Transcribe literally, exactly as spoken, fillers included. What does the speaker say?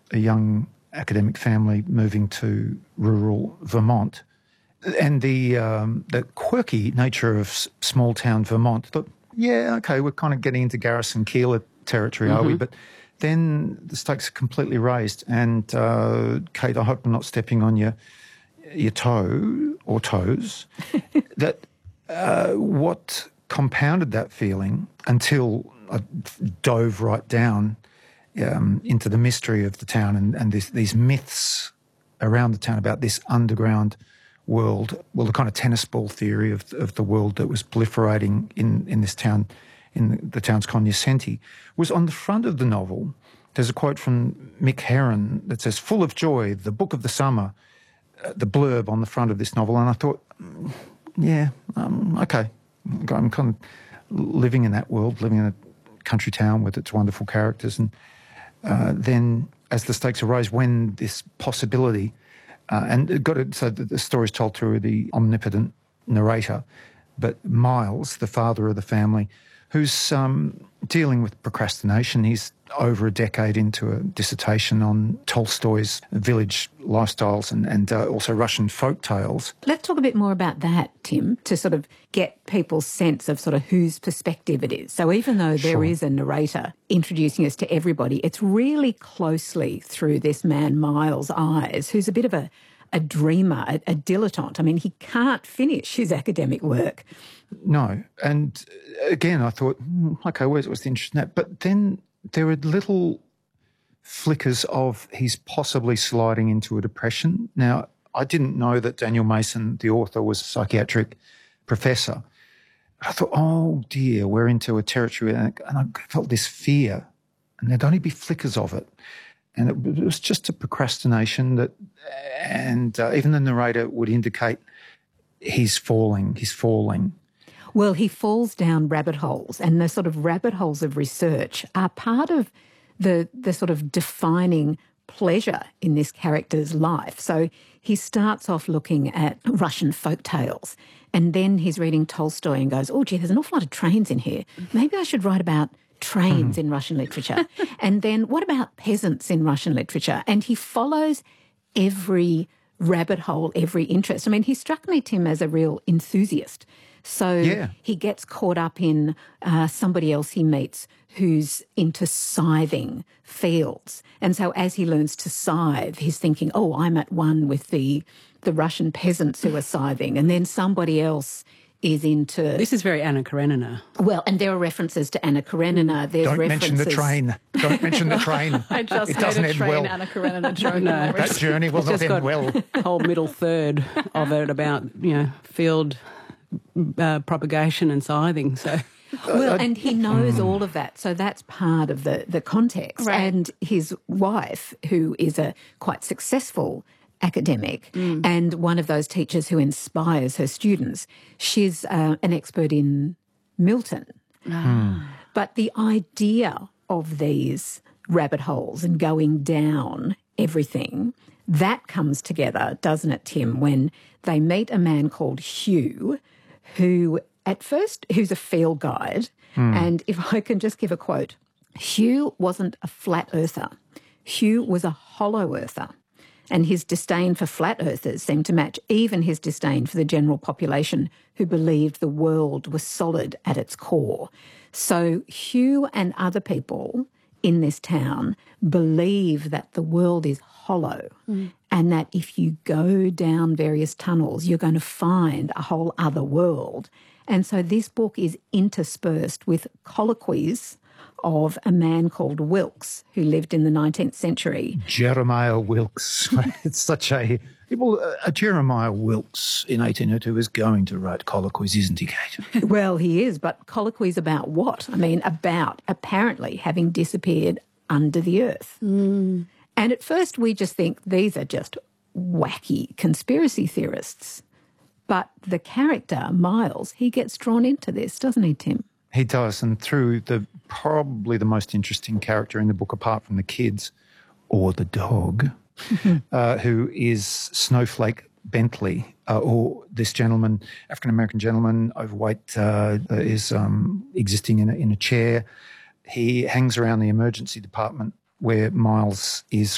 a young academic family moving to rural Vermont. And the um, the quirky nature of s- small-town Vermont, thought, yeah, okay, we're kind of getting into Garrison Keillor territory, mm-hmm. are we? But then the stakes are completely raised. And, uh, Kate, I hope I'm not stepping on your, your toe or toes, that uh, what compounded that feeling until I dove right down um, into the mystery of the town and, and this, these myths around the town about this underground world, well, the kind of tennis ball theory of, of the world that was proliferating in, in this town, in the, the town's cognoscenti, was on the front of the novel. There's a quote from Mick Herron that says, "Full of joy, the book of the summer," uh, the blurb on the front of this novel. And I thought, mm, yeah, um, okay, I'm kind of living in that world, living in a country town with its wonderful characters. And uh, then as the stakes arose, when this possibility Uh, and it got it, so the story is told through the omnipotent narrator, but Miles, the father of the family, who's um, dealing with procrastination. He's over a decade into a dissertation on Tolstoy's village lifestyles and, and uh, also Russian folk tales. Let's talk a bit more about that, Tim, to sort of get people's sense of sort of whose perspective it is. So even though there Sure. is a narrator introducing us to everybody, it's really closely through this man Miles' eyes, who's a bit of a, a dreamer, a, a dilettante. I mean, he can't finish his academic work. No. And again, I thought, hmm, okay, where's, what's the interest in that? But then there are little flickers of he's possibly sliding into a depression. Now, I didn't know that Daniel Mason, the author, was a psychiatric professor. I thought, oh dear, we're into a territory, and I felt this fear, and there'd only be flickers of it. And it was just a procrastination that, and uh, even the narrator would indicate he's falling, he's falling. Well, he falls down rabbit holes, and the sort of rabbit holes of research are part of the the sort of defining pleasure in this character's life. So he starts off looking at Russian folk tales, and then he's reading Tolstoy and goes, oh, gee, there's an awful lot of trains in here. Maybe I should write about trains in Russian literature. And then what about peasants in Russian literature? And he follows every rabbit hole, every interest. I mean, he struck me, Tim, as a real enthusiast. So yeah. he gets caught up in uh, somebody else he meets who's into scything fields. And so as he learns to scythe, he's thinking, oh, I'm at one with the the Russian peasants who are scything. And then somebody else is into... This is very Anna Karenina. Well, and there are references to Anna Karenina. There's Don't references... mention the train. Don't mention the train. I just it made doesn't a end train well. Anna Karenina joke. No. That journey will It's not just end got well. a whole middle third of it about, you know, field uh, propagation and scything, so... Well, and he knows all of that, so that's part of the, the context. Right. And his wife, who is a quite successful academic mm. and one of those teachers who inspires her students, she's uh, an expert in Milton. Ah. But the idea of these rabbit holes and going down everything, that comes together, doesn't it, Tim, when they meet a man called Hugh, who... At first, who's a field guide, mm. and if I can just give a quote, Hugh wasn't a flat earther. Hugh was a hollow earther, and his disdain for flat earthers seemed to match even his disdain for the general population who believed the world was solid at its core. So Hugh and other people in this town believe that the world is hollow mm. and that if you go down various tunnels, you're going to find a whole other world. And so this book is interspersed with colloquies of a man called Wilkes who lived in the nineteenth century. Jeremiah Wilkes. It's such a... Well, a Jeremiah Wilkes in eighteen oh two is going to write colloquies, isn't he, Kate? Well, he is, but colloquies about what? I mean, about apparently having disappeared under the earth. Mm. And at first we just think these are just wacky conspiracy theorists. But the character, Miles, he gets drawn into this, doesn't he, Tim? He does, and through the probably the most interesting character in the book, apart from the kids or the dog, uh, who is Snowflake Bentley, uh, or this gentleman, African-American gentleman, overweight, uh, is um, existing in a, in a chair. He hangs around the emergency department where Miles is